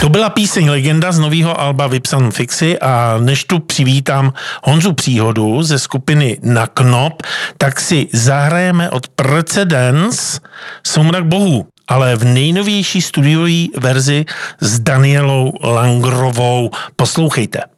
To byla píseň Legenda z nového alba Vypsan Fixi a než tu přivítám Honzu Příhodu ze skupiny Na Knop, tak si zahrajeme od Precedence Soumrak bohů, ale v nejnovější studiové verzi s Danielou Langrovou. Poslouchejte.